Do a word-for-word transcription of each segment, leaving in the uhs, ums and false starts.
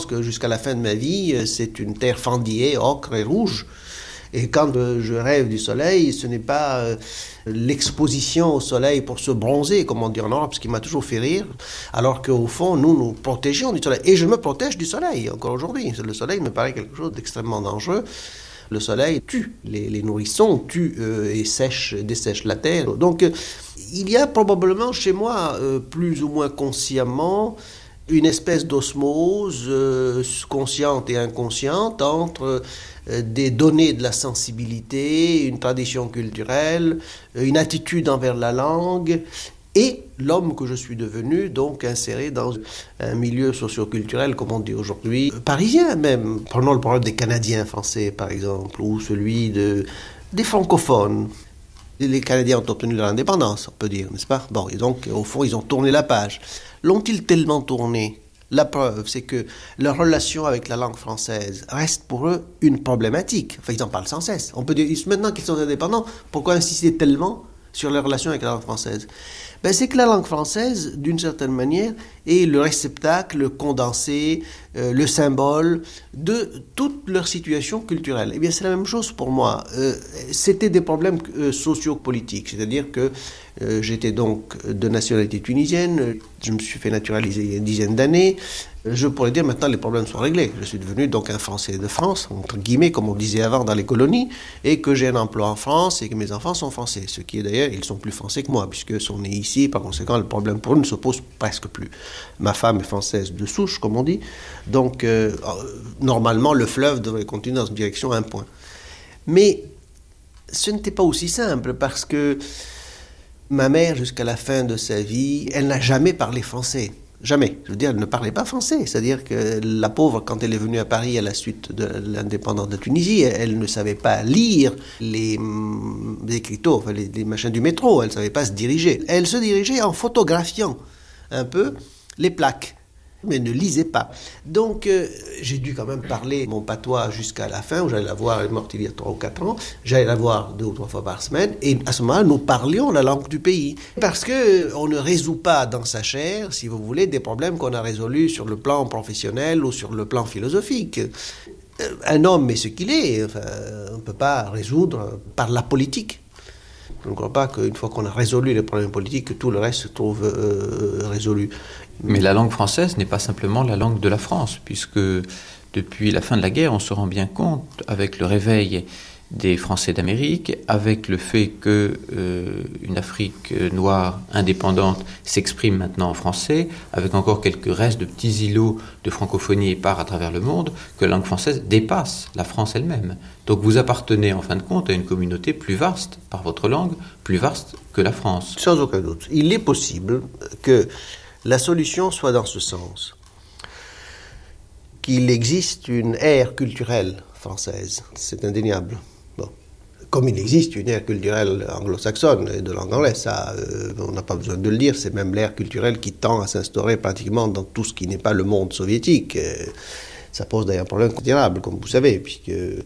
pense que jusqu'à la fin de ma vie, c'est une terre fendillée, ocre et rouge. Et quand je rêve du soleil, ce n'est pas l'exposition au soleil pour se bronzer, comme on dit en Europe, ce qui m'a toujours fait rire, alors qu'au fond, nous nous protégeons du soleil. Et je me protège du soleil, encore aujourd'hui. Le soleil me paraît quelque chose d'extrêmement dangereux. Le soleil tue les, les nourrissons, tue euh, et sèche, dessèche la terre. Donc, euh, il y a probablement chez moi, euh, plus ou moins consciemment, une espèce d'osmose euh, consciente et inconsciente entre euh, des données de la sensibilité, une tradition culturelle, euh, une attitude envers la langue et l'homme que je suis devenu, donc inséré dans un milieu socio-culturel, comme on dit aujourd'hui, parisien même. Prenons le problème des Canadiens français, par exemple, ou celui de, des francophones. Les Canadiens ont obtenu leur indépendance, on peut dire, n'est-ce pas? Bon, et donc, au fond, ils ont tourné la page. L'ont-ils tellement tourné? La preuve, c'est que leur relation avec la langue française reste pour eux une problématique. Enfin, ils en parlent sans cesse. On peut dire, maintenant qu'ils sont indépendants, pourquoi insister tellement sur leur relation avec la langue française? Ben, c'est que la langue française, d'une certaine manière, est le réceptacle, le condensé, euh, le symbole de toute leur situation culturelle. Eh bien, c'est la même chose pour moi. Euh, c'était des problèmes euh, socio-politiques, c'est-à-dire que euh, j'étais donc de nationalité tunisienne, je me suis fait naturaliser il y a une dizaine d'années. Je pourrais dire maintenant les problèmes sont réglés. Je suis devenu donc un Français de France, entre guillemets, comme on disait avant dans les colonies, et que j'ai un emploi en France et que mes enfants sont français. Ce qui est d'ailleurs, ils sont plus français que moi, puisqu'ils sont nés ici, par conséquent, le problème pour eux ne se pose presque plus. Ma femme est française de souche, comme on dit, donc euh, normalement le fleuve devrait continuer dans une direction à un point. Mais ce n'était pas aussi simple, parce que ma mère, jusqu'à la fin de sa vie, elle n'a jamais parlé français. Jamais. Je veux dire, elle ne parlait pas français. C'est-à-dire que la pauvre, quand elle est venue à Paris à la suite de l'indépendance de Tunisie, elle ne savait pas lire les, les écriteaux, enfin les, les machins du métro. Elle ne savait pas se diriger. Elle se dirigeait en photographiant un peu les plaques, mais ne lisait pas. Donc, euh, j'ai dû quand même parler mon patois jusqu'à la fin, où j'allais la voir, elle est morte il y a trois ou quatre ans, j'allais la voir deux ou trois fois par semaine, et à ce moment-là, nous parlions la langue du pays. Parce qu'on ne résout pas dans sa chair, si vous voulez, des problèmes qu'on a résolus sur le plan professionnel ou sur le plan philosophique. Un homme est ce qu'il est, enfin, on ne peut pas résoudre par la politique. Je ne crois pas qu'une fois qu'on a résolu les problèmes politiques, que tout le reste se trouve euh, résolu. Mais la langue française n'est pas simplement la langue de la France, puisque depuis la fin de la guerre, on se rend bien compte, avec le réveil des Français d'Amérique, avec le fait qu'une euh, Afrique noire indépendante s'exprime maintenant en français, avec encore quelques restes de petits îlots de francophonie épars à travers le monde, que la langue française dépasse la France elle-même. Donc vous appartenez en fin de compte à une communauté plus vaste, par votre langue, plus vaste que la France. Sans aucun doute. Il est possible que la solution soit dans ce sens, qu'il existe une ère culturelle française, c'est indéniable. Bon. Comme il existe une ère culturelle anglo-saxonne et de langue anglaise, ça, euh, on n'a pas besoin de le dire, c'est même l'ère culturelle qui tend à s'instaurer pratiquement dans tout ce qui n'est pas le monde soviétique. Euh, ça pose d'ailleurs un problème considérable, comme vous savez, puisque euh,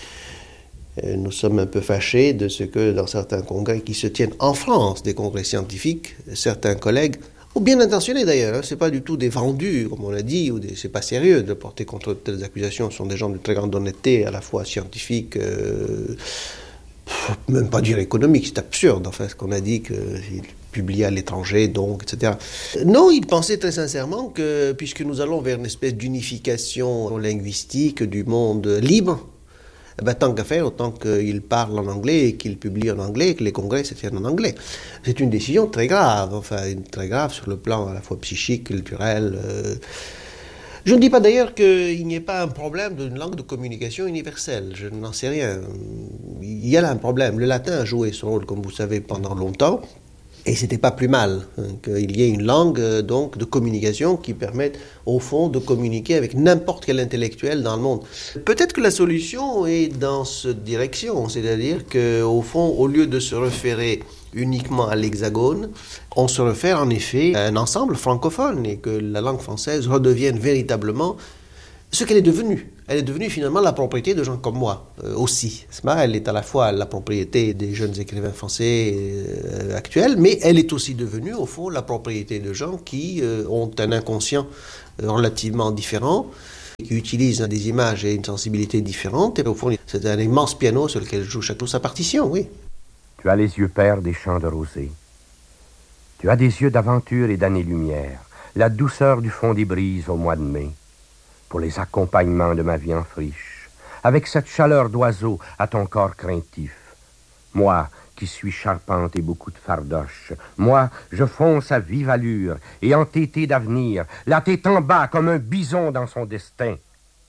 nous sommes un peu fâchés de ce que dans certains congrès qui se tiennent en France, des congrès scientifiques, certains collègues, ou bien intentionnés d'ailleurs, hein, c'est pas du tout des vendus, comme on l'a dit, ou des, c'est pas sérieux de porter contre telles accusations, ce sont des gens de très grande honnêteté, à la fois scientifique, euh, même pas dire économique, c'est absurde, enfin, ce qu'on a dit, qu'ils publiaient à l'étranger, donc, et cetera. Non, ils pensaient très sincèrement que, puisque nous allons vers une espèce d'unification linguistique du monde libre, eh ben, tant qu'à faire, autant qu'ils parlent en anglais et qu'ils publient en anglais et que les congrès se tiennent en anglais. C'est une décision très grave, enfin, très grave sur le plan à la fois psychique, culturel. Euh... Je ne dis pas d'ailleurs qu'il n'y ait pas un problème d'une langue de communication universelle, je n'en sais rien. Il y a là un problème. Le latin a joué son rôle, comme vous savez, pendant longtemps. Et c'était pas plus mal hein, qu'il y ait une langue euh, donc de communication qui permette au fond de communiquer avec n'importe quel intellectuel dans le monde. Peut-être que la solution est dans cette direction, c'est-à-dire qu'au fond, au lieu de se référer uniquement à l'hexagone, on se réfère en effet à un ensemble francophone et que la langue française redevienne véritablement ce qu'elle est devenue. Elle est devenue finalement la propriété de gens comme moi euh, aussi. Elle est à la fois la propriété des jeunes écrivains français euh, actuels, mais elle est aussi devenue au fond la propriété de gens qui euh, ont un inconscient euh, relativement différent, qui utilisent des images et une sensibilité différente. Et au fond, c'est un immense piano sur lequel joue chacun sa partition, oui. Tu as les yeux pères des champs de rosée. Tu as des yeux d'aventure et d'années-lumière, la douceur du fond des brises au mois de mai, pour les accompagnements de ma vie en friche, avec cette chaleur d'oiseau à ton corps craintif. Moi, qui suis charpente et beaucoup de fardoche, moi, je fonce à vive allure et entêté d'avenir, la tête en bas comme un bison dans son destin.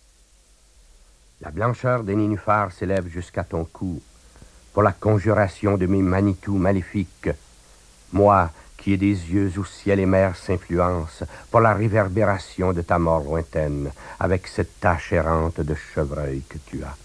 La blancheur des nénuphars s'élève jusqu'à ton cou, pour la conjuration de mes Manitou maléfiques. Moi, qui ai des yeux où ciel et mer s'influencent, pour la réverbération de ta mort lointaine, avec cette tache errante de chevreuil que tu as.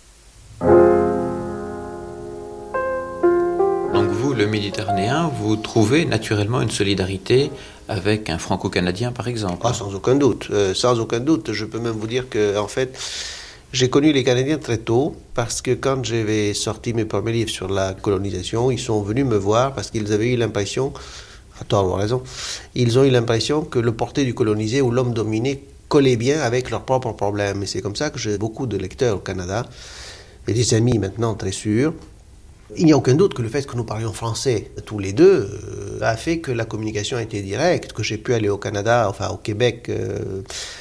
Donc vous, le Méditerranéen, vous trouvez naturellement une solidarité avec un Franco-Canadien, par exemple? Ah, sans aucun doute, euh, sans aucun doute. Je peux même vous dire que, en fait, j'ai connu les Canadiens très tôt, parce que quand j'avais sorti mes premiers livres sur la colonisation, ils sont venus me voir parce qu'ils avaient eu l'impression, à tort ou à raison, ils ont eu l'impression que le porté du colonisé ou l'homme dominé collait bien avec leurs propres problèmes. Et c'est comme ça que j'ai beaucoup de lecteurs au Canada, et des amis maintenant très sûrs. Il n'y a aucun doute que le fait que nous parlions français tous les deux euh, a fait que la communication a été directe, que j'ai pu aller au Canada, enfin au Québec, euh,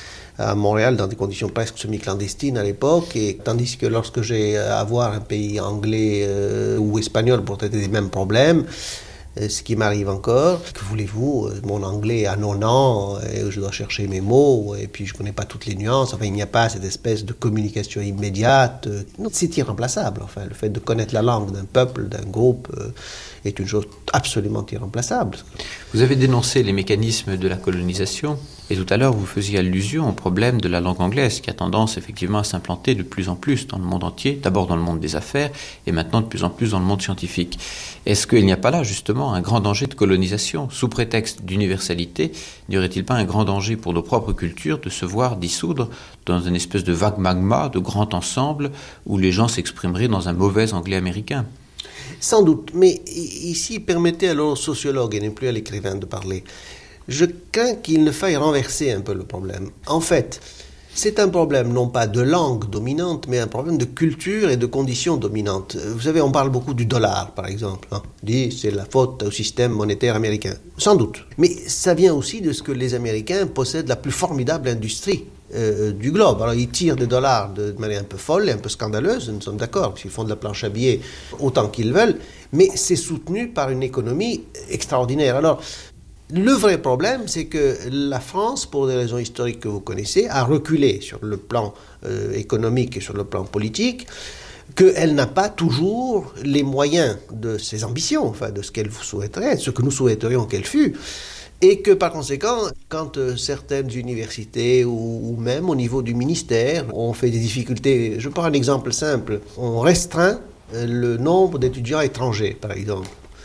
à Montréal, dans des conditions presque semi-clandestines à l'époque, et tandis que lorsque j'ai à voir un pays anglais euh, ou espagnol pour traiter des mêmes problèmes, euh, ce qui m'arrive encore, que voulez-vous, euh, mon anglais a non ans, et je dois chercher mes mots, et puis je ne connais pas toutes les nuances, enfin il n'y a pas cette espèce de communication immédiate. Euh, non, c'est irremplaçable, enfin le fait de connaître la langue d'un peuple, d'un groupe, euh, est une chose absolument irremplaçable. Vous avez dénoncé les mécanismes de la colonisation, et tout à l'heure vous faisiez allusion au problème de la langue anglaise qui a tendance effectivement à s'implanter de plus en plus dans le monde entier, d'abord dans le monde des affaires et maintenant de plus en plus dans le monde scientifique. Est-ce qu'il n'y a pas là justement un grand danger de colonisation? Sous prétexte d'universalité, n'y aurait-il pas un grand danger pour nos propres cultures de se voir dissoudre dans une espèce de vague magma, de grand ensemble, où les gens s'exprimeraient dans un mauvais anglais américain? Sans doute, mais ici, permettez alors au sociologue et non plus à l'écrivain de parler. Je crains qu'il ne faille renverser un peu le problème. En fait, c'est un problème non pas de langue dominante, mais un problème de culture et de conditions dominantes. Vous savez, on parle beaucoup du dollar, par exemple. Hein. On dit c'est la faute au système monétaire américain. Sans doute. Mais ça vient aussi de ce que les Américains possèdent la plus formidable industrie Euh, du globe. Alors ils tirent des dollars de, de manière un peu folle et un peu scandaleuse, nous sommes d'accord, parce qu'ils font de la planche à billets autant qu'ils veulent, mais c'est soutenu par une économie extraordinaire. Alors, le vrai problème, c'est que la France, pour des raisons historiques que vous connaissez, a reculé sur le plan euh, économique et sur le plan politique, qu'elle n'a pas toujours les moyens de ses ambitions, enfin de ce qu'elle souhaiterait, de ce que nous souhaiterions qu'elle fût. Et que par conséquent, quand euh, certaines universités ou, ou même au niveau du ministère ont fait des difficultés, je prends un exemple simple, on restreint euh, le nombre d'étudiants étrangers, par exemple.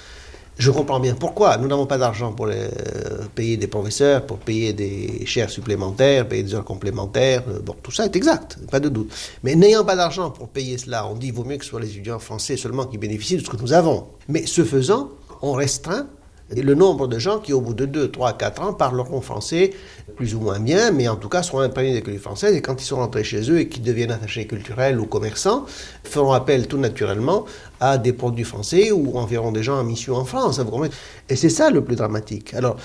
Je comprends bien pourquoi. Nous n'avons pas d'argent pour les, euh, payer des professeurs, pour payer des chaires supplémentaires, payer des heures complémentaires. Euh, bon, tout ça est exact, pas de doute. Mais n'ayant pas d'argent pour payer cela, on dit qu'il vaut mieux que ce soit les étudiants français seulement qui bénéficient de ce que nous avons. Mais ce faisant, on restreint et le nombre de gens qui, au bout de deux, trois, quatre ans, parleront français plus ou moins bien, mais en tout cas seront imprégnés des cultures françaises, et quand ils sont rentrés chez eux et qu'ils deviennent attachés culturels ou commerçants, feront appel tout naturellement à des produits français ou enverront des gens en mission en France. Vous comprenez ? Et c'est ça le plus dramatique. Alors,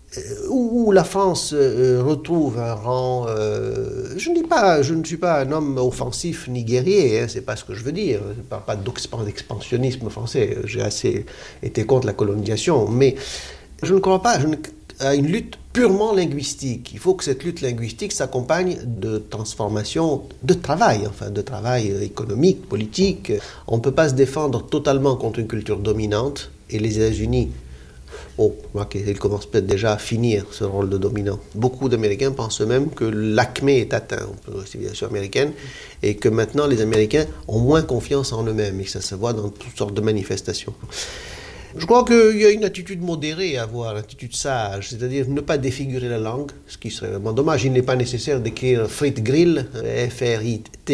où la France euh, retrouve un rang... Euh, je ne dis pas, je ne suis pas un homme offensif ni guerrier, hein, c'est pas ce que je veux dire. Je ne parle pas d'expansionnisme français. J'ai assez été contre la colonisation, mais je ne crois pas je ne, à une lutte purement linguistique. Il faut que cette lutte linguistique s'accompagne de transformations de travail, enfin de travail économique, politique. On ne peut pas se défendre totalement contre une culture dominante, et les États-Unis... Oh, il commence peut-être déjà à finir ce rôle de dominant. Beaucoup d'Américains pensent même que l'acmé est atteint de la civilisation américaine et que maintenant les Américains ont moins confiance en eux-mêmes et que ça se voit dans toutes sortes de manifestations. Je crois qu'il y a une attitude modérée à avoir, une attitude sage, c'est-à-dire ne pas défigurer la langue, ce qui serait vraiment dommage. Il n'est pas nécessaire d'écrire Frit Grill, F R I T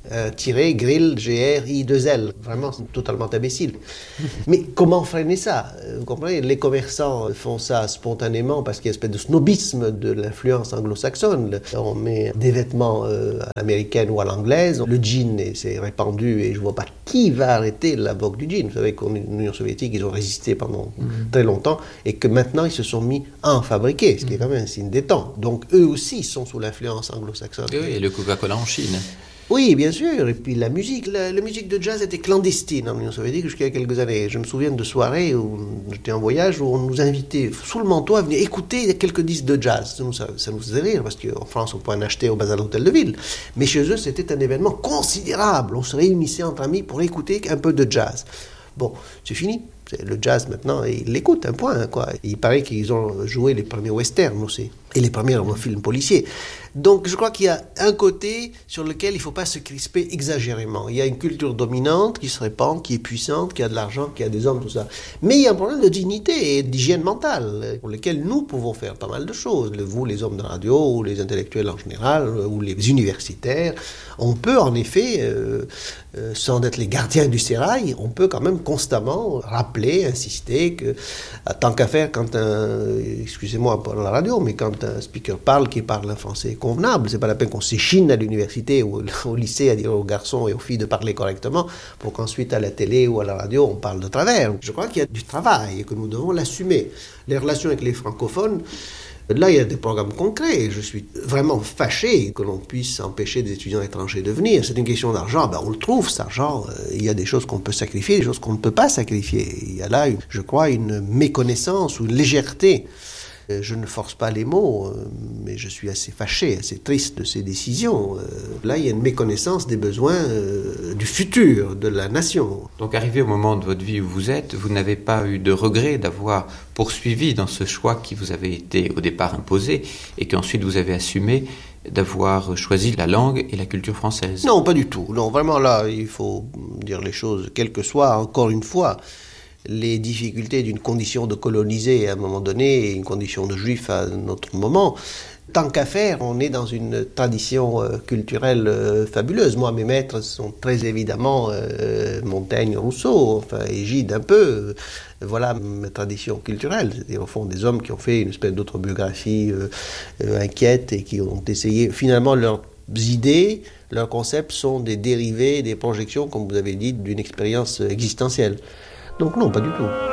Euh, tiré, grill, G R I deux L. Vraiment, c'est totalement imbécile. Mais comment freiner ça? Vous comprenez? Les commerçants font ça spontanément parce qu'il y a une espèce de snobisme de l'influence anglo-saxonne. On met des vêtements euh, à l'américaine ou à l'anglaise. Le jean, c'est répandu et je ne vois pas qui va arrêter la vogue du jean. Vous savez qu'en Union soviétique, ils ont résisté pendant mmh. très longtemps et que maintenant, ils se sont mis à en fabriquer, ce qui est quand même un signe des temps. Donc, eux aussi sont sous l'influence anglo-saxonne. Oui, et le Coca-Cola en Chine. Oui, bien sûr. Et puis la musique, la, la musique de jazz était clandestine en Union soviétique jusqu'il y a quelques années. Je me souviens de soirées où j'étais en voyage où on nous invitait sous le manteau à venir écouter quelques disques de jazz. Ça nous, ça, ça nous faisait rire parce qu'en France on pouvait en acheter au bazar de l'hôtel de ville. Mais chez eux c'était un événement considérable. On se réunissait entre amis pour écouter un peu de jazz. Bon, c'est fini. Le jazz maintenant, ils l'écoutent, un point. Quoi. Il paraît qu'ils ont joué les premiers westerns aussi, et les premiers films policiers. Donc je crois qu'il y a un côté sur lequel il ne faut pas se crisper exagérément. Il y a une culture dominante qui se répand, qui est puissante, qui a de l'argent, qui a des hommes, tout ça. Mais il y a un problème de dignité et d'hygiène mentale, pour lequel nous pouvons faire pas mal de choses. Vous, les hommes de radio, ou les intellectuels en général, ou les universitaires, on peut en effet, euh, euh, sans être les gardiens du sérail, on peut quand même constamment rappeler, insister que, tant qu'à faire, quand un, excusez-moi pour la radio, mais quand un speaker parle, qui parle un français convenable, c'est pas la peine qu'on s'échine à l'université ou au lycée à dire aux garçons et aux filles de parler correctement pour qu'ensuite à la télé ou à la radio on parle de travers. Je crois qu'il y a du travail et que nous devons l'assumer. Les relations avec les francophones, là, il y a des programmes concrets. Je suis vraiment fâché que l'on puisse empêcher des étudiants étrangers de venir. C'est une question d'argent. Ben, on le trouve, cet argent. Il y a des choses qu'on peut sacrifier, des choses qu'on ne peut pas sacrifier. Il y a là, je crois, une méconnaissance ou une légèreté. Je ne force pas les mots, mais je suis assez fâché, assez triste de ces décisions. Là, il y a une méconnaissance des besoins du futur de la nation. Donc, arrivé au moment de votre vie où vous êtes, vous n'avez pas eu de regret d'avoir poursuivi dans ce choix qui vous avait été au départ imposé et qu'ensuite vous avez assumé d'avoir choisi la langue et la culture française? Non, pas du tout. Non, vraiment là, il faut dire les choses, quelles que soient, encore une fois, les difficultés d'une condition de colonisé à un moment donné et une condition de juif à un autre moment. Tant qu'à faire, on est dans une tradition euh, culturelle euh, fabuleuse. Moi, mes maîtres sont très évidemment euh, Montaigne, Rousseau, enfin Égide un peu. Euh, voilà ma tradition culturelle. C'est-à-dire au fond des hommes qui ont fait une espèce d'autobiographie euh, euh, inquiète et qui ont essayé, finalement, leurs idées, leurs concepts sont des dérivés, des projections, comme vous avez dit, d'une expérience existentielle. Donc non, pas du tout.